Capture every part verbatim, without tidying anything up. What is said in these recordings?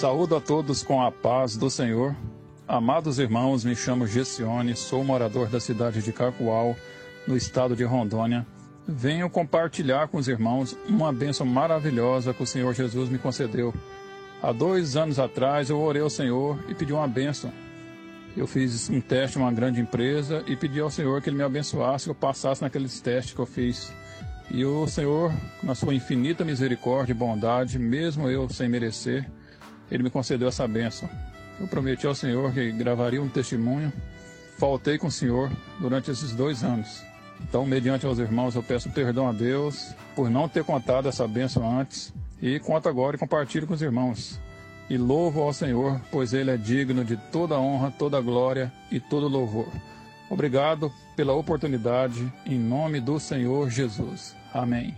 Saúdo a todos com a paz do Senhor. Amados irmãos, me chamo Gessione, sou morador da cidade de Cacoal, no estado de Rondônia. Venho compartilhar com os irmãos uma bênção maravilhosa que o Senhor Jesus me concedeu. Há dois anos atrás eu orei ao Senhor e pedi uma bênção. Eu fiz um teste em uma grande empresa e pedi ao Senhor que Ele me abençoasse, que eu passasse naqueles testes que eu fiz. E o Senhor, na sua infinita misericórdia e bondade, mesmo eu sem merecer, Ele me concedeu essa bênção. Eu prometi ao Senhor que gravaria um testemunho. Faltei com o Senhor durante esses dois anos. Então, mediante aos irmãos, eu peço perdão a Deus por não ter contado essa bênção antes. E conto agora e compartilho com os irmãos. E louvo ao Senhor, pois Ele é digno de toda honra, toda glória e todo louvor. Obrigado pela oportunidade, em nome do Senhor Jesus. Amém.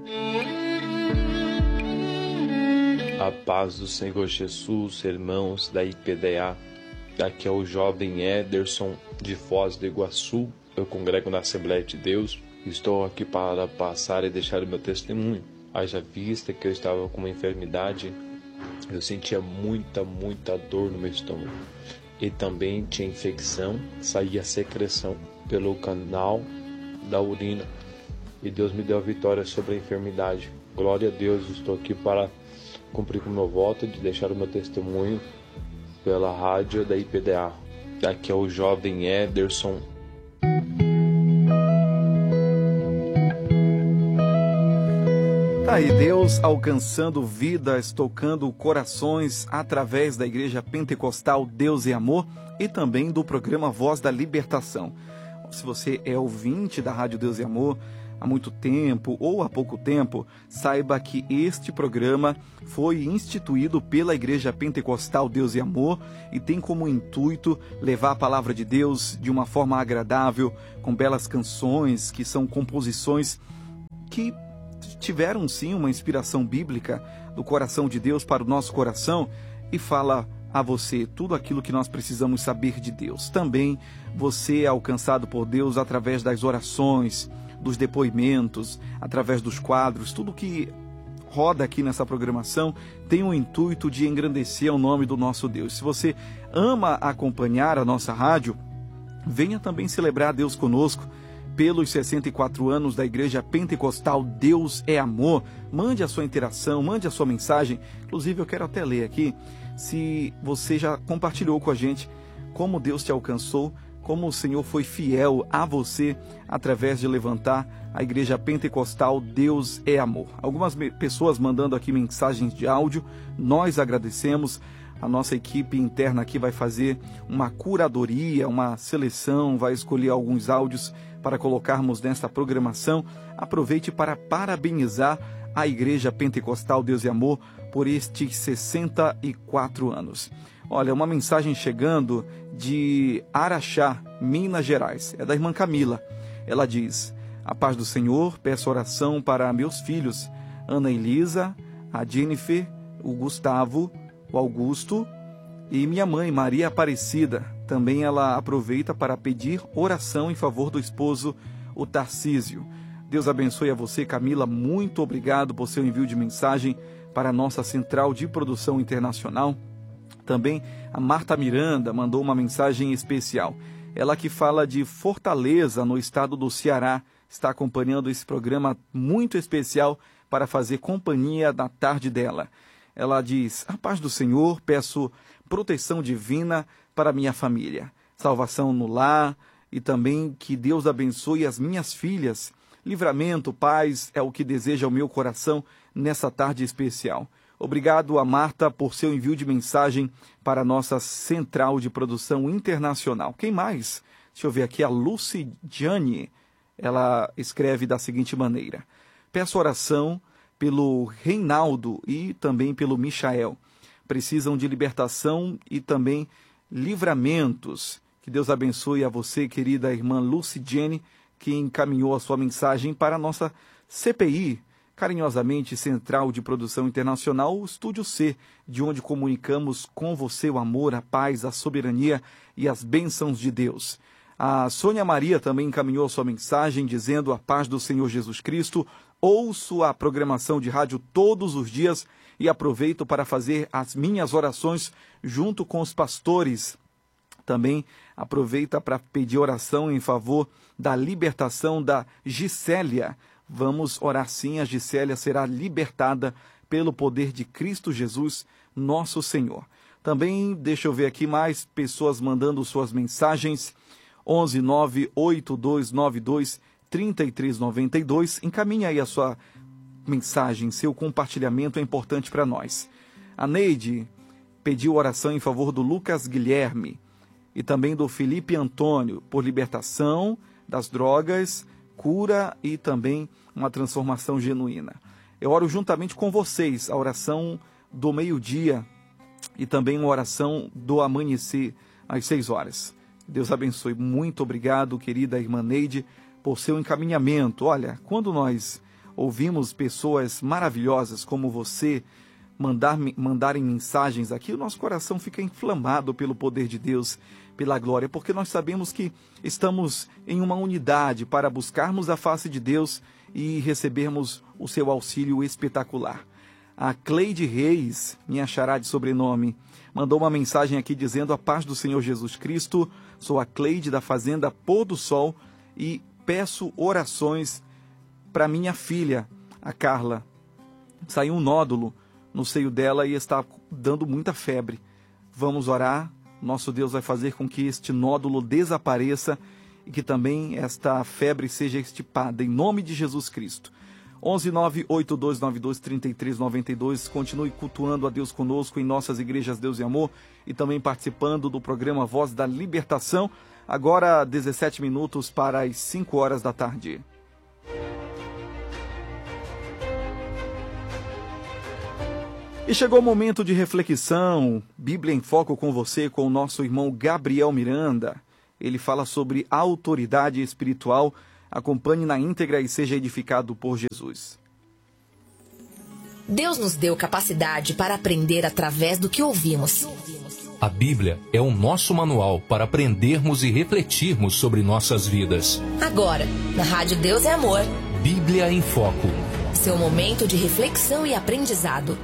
A paz do Senhor Jesus, irmãos da I P D A. Aqui é o jovem Ederson, de Foz do Iguaçu. Eu congrego na Assembleia de Deus. Estou aqui para passar e deixar o meu testemunho. Haja vista que eu estava com uma enfermidade, eu sentia muita, muita dor no meu estômago. E também tinha infecção, saía secreção pelo canal da urina. E Deus me deu a vitória sobre a enfermidade. Glória a Deus, estou aqui para cumprir com o meu voto de deixar o meu testemunho pela rádio da I P D A. Aqui é o jovem Ederson. Tá aí, Deus alcançando vidas, tocando corações através da Igreja Pentecostal Deus e Amor e também do programa Voz da Libertação. Se você é ouvinte da Rádio Deus e Amor há muito tempo ou há pouco tempo, saiba que este programa foi instituído pela Igreja Pentecostal Deus e Amor e tem como intuito levar a palavra de Deus de uma forma agradável, com belas canções que são composições que tiveram sim uma inspiração bíblica do coração de Deus para o nosso coração e fala a você tudo aquilo que nós precisamos saber de Deus. Também você é alcançado por Deus através das orações, dos depoimentos, através dos quadros. Tudo que roda aqui nessa programação tem o intuito de engrandecer o nome do nosso Deus. Se você ama acompanhar a nossa rádio, venha também celebrar a Deus conosco pelos sessenta e quatro anos da Igreja Pentecostal Deus é Amor. Mande a sua interação, mande a sua mensagem. Inclusive, eu quero até ler aqui, se você já compartilhou com a gente como Deus te alcançou, como o Senhor foi fiel a você através de levantar a Igreja Pentecostal Deus é Amor. Algumas pessoas mandando aqui mensagens de áudio, nós agradecemos. A nossa equipe interna aqui vai fazer uma curadoria, uma seleção, vai escolher alguns áudios para colocarmos nesta programação. Aproveite para parabenizar a Igreja Pentecostal Deus e Amor por estes sessenta e quatro anos. Olha, uma mensagem chegando de Araxá, Minas Gerais. É da irmã Camila. Ela diz: a paz do Senhor, peço oração para meus filhos, Ana Elisa, a Jennifer, o Gustavo, o Augusto e minha mãe, Maria Aparecida. Também ela aproveita para pedir oração em favor do esposo, o Tarcísio. Deus abençoe a você, Camila. Muito obrigado por seu envio de mensagem para a nossa central de produção internacional. Também a Marta Miranda mandou uma mensagem especial. Ela que fala de Fortaleza, no estado do Ceará, está acompanhando esse programa muito especial para fazer companhia da tarde dela. Ela diz: a paz do Senhor, peço proteção divina para minha família, salvação no lar e também que Deus abençoe as minhas filhas. Livramento, paz é o que deseja o meu coração nessa tarde especial. Obrigado a Marta por seu envio de mensagem para a nossa central de produção internacional. Quem mais? Deixa eu ver aqui, a Lucidiane. Ela escreve da seguinte maneira: peço oração pelo Reinaldo e também pelo Michael. Precisam de libertação e também livramentos. Que Deus abençoe a você, querida irmã Lucidiane, que encaminhou a sua mensagem para a nossa C P I, carinhosamente Central de Produção Internacional, o Estúdio C, de onde comunicamos com você o amor, a paz, a soberania e as bênçãos de Deus. A Sônia Maria também encaminhou a sua mensagem dizendo: a paz do Senhor Jesus Cristo. Ouço a programação de rádio todos os dias e aproveito para fazer as minhas orações junto com os pastores. Também aproveita para pedir oração em favor da libertação da Gisélia. Vamos orar sim, a Gisélia será libertada pelo poder de Cristo Jesus, nosso Senhor. Também, deixa eu ver aqui mais pessoas mandando suas mensagens. onze nove oito dois nove dois três três nove dois. Encaminhe aí a sua mensagem, seu compartilhamento é importante para nós. A Neide pediu oração em favor do Lucas Guilherme e também do Felipe Antônio, por libertação das drogas, cura e também uma transformação genuína. Eu oro juntamente com vocês a oração do meio-dia e também uma oração do amanhecer às seis horas. Deus abençoe. Muito obrigado, querida irmã Neide, por seu encaminhamento. Olha, quando nós ouvimos pessoas maravilhosas como você mandar, mandarem mensagens aqui, o nosso coração fica inflamado pelo poder de Deus, pela glória, porque nós sabemos que estamos em uma unidade para buscarmos a face de Deus e recebermos o seu auxílio espetacular. A Cleide Reis, minha xará de sobrenome, mandou uma mensagem aqui dizendo: a paz do Senhor Jesus Cristo, sou a Cleide da Fazenda Pôr do Sol e peço orações para minha filha, a Carla. Saiu um nódulo no seio dela e está dando muita febre. Vamos orar, nosso Deus vai fazer com que este nódulo desapareça e que também esta febre seja extirpada, em nome de Jesus Cristo. onze nove oito dois nove dois três três nove dois. Continue cultuando a Deus conosco em nossas igrejas Deus e Amor e também participando do programa Voz da Libertação. Agora, dezessete minutos para as cinco horas da tarde. E chegou o momento de reflexão. Bíblia em Foco com você, com o nosso irmão Gabriel Miranda. Ele fala sobre autoridade espiritual. Acompanhe na íntegra e seja edificado por Jesus. Deus nos deu capacidade para aprender através do que ouvimos. A Bíblia é o nosso manual para aprendermos e refletirmos sobre nossas vidas. Agora, na Rádio Deus é Amor. Bíblia em Foco. Seu momento de reflexão e aprendizado.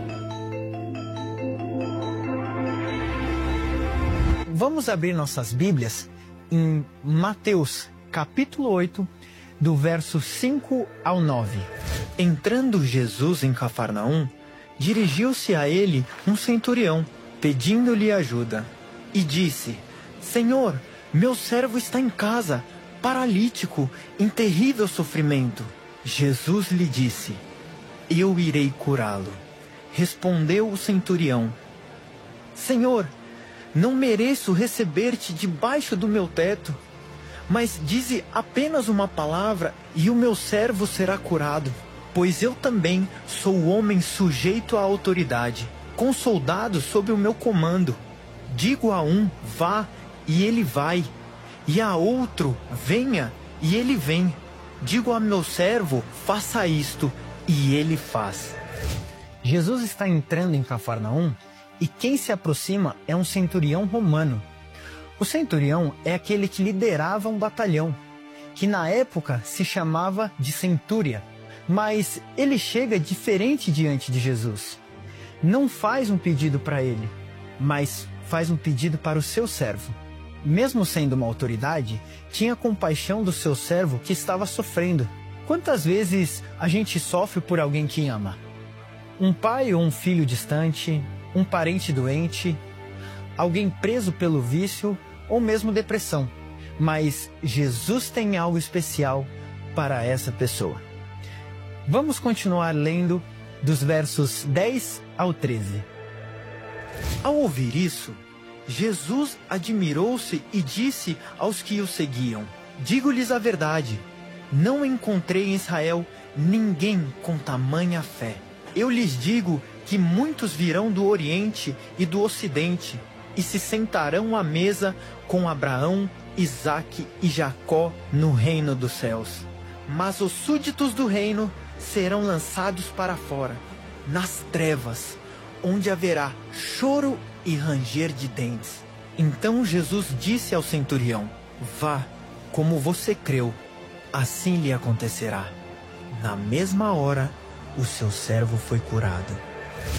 Vamos abrir nossas Bíblias em Mateus, capítulo oito, do verso cinco ao nove. Entrando Jesus em Cafarnaum, dirigiu-se a ele um centurião, pedindo-lhe ajuda, e disse: Senhor, meu servo está em casa, paralítico, em terrível sofrimento. Jesus lhe disse: Eu irei curá-lo. Respondeu o centurião: Senhor, não mereço receber-te debaixo do meu teto, mas dize apenas uma palavra e o meu servo será curado. Pois eu também sou homem sujeito à autoridade, com soldados sob o meu comando. Digo a um, vá, e ele vai, e a outro, venha, e ele vem. Digo a meu servo, faça isto, e ele faz. Jesus está entrando em Cafarnaum, e quem se aproxima é um centurião romano. O centurião é aquele que liderava um batalhão, que na época se chamava de centúria. Mas ele chega diferente diante de Jesus. Não faz um pedido para ele, mas faz um pedido para o seu servo. Mesmo sendo uma autoridade, tinha compaixão do seu servo que estava sofrendo. Quantas vezes a gente sofre por alguém que ama? Um pai ou um filho distante, um parente doente, alguém preso pelo vício ou mesmo depressão. Mas Jesus tem algo especial para essa pessoa. Vamos continuar lendo dos versos dez ao treze. Ao ouvir isso, Jesus admirou-se e disse aos que o seguiam: Digo-lhes a verdade, não encontrei em Israel ninguém com tamanha fé. Eu lhes digo que muitos virão do Oriente e do Ocidente e se sentarão à mesa com Abraão, Isaque e Jacó no reino dos céus. Mas os súditos do reino serão lançados para fora, nas trevas, onde haverá choro e ranger de dentes. Então Jesus disse ao centurião: Vá, como você creu, assim lhe acontecerá. Na mesma hora, o seu servo foi curado.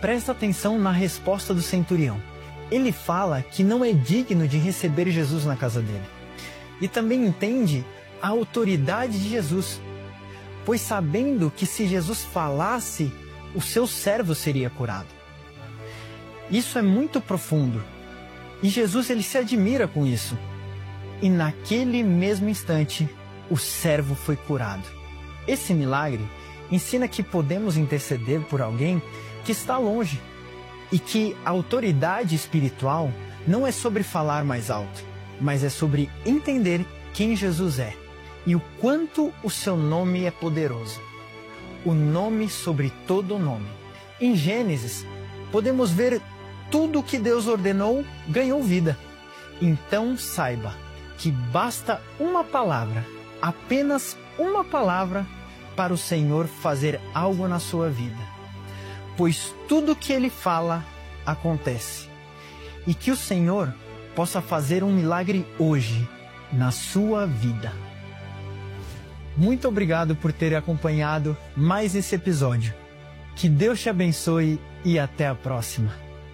presta atenção na resposta do centurião. Ele fala que não é digno de receber Jesus na casa dele. E também entende a autoridade de Jesus, pois sabendo que se Jesus falasse, o seu servo seria curado. Isso é muito profundo. E Jesus ele se admira com isso. E naquele mesmo instante, o servo foi curado. Esse milagre ensina que podemos interceder por alguém que está longe e que a autoridade espiritual não é sobre falar mais alto, mas é sobre entender quem Jesus é e o quanto o seu nome é poderoso. O nome sobre todo nome. Em Gênesis, podemos ver tudo o que Deus ordenou ganhou vida. Então saiba que basta uma palavra, apenas uma palavra, para o Senhor fazer algo na sua vida. Pois tudo que Ele fala, acontece. E que o Senhor possa fazer um milagre hoje, na sua vida. Muito obrigado por ter acompanhado mais esse episódio. Que Deus te abençoe e até a próxima.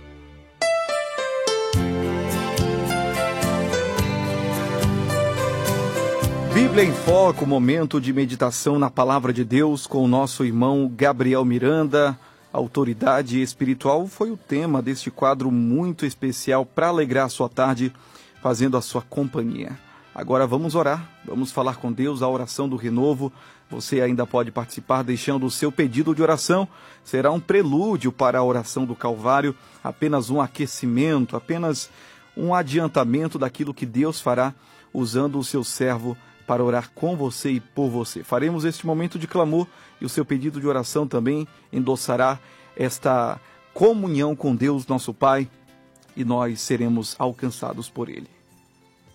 Bíblia em Foco, momento de meditação na Palavra de Deus com o nosso irmão Gabriel Miranda. Autoridade espiritual foi o tema deste quadro muito especial para alegrar a sua tarde, fazendo a sua companhia. Agora vamos orar, vamos falar com Deus, a oração do renovo. Você ainda pode participar deixando o seu pedido de oração. Será um prelúdio para a oração do Calvário, apenas um aquecimento, apenas um adiantamento daquilo que Deus fará usando o seu servo para orar com você e por você. Faremos este momento de clamor e o seu pedido de oração também endossará esta comunhão com Deus, nosso Pai, e nós seremos alcançados por Ele.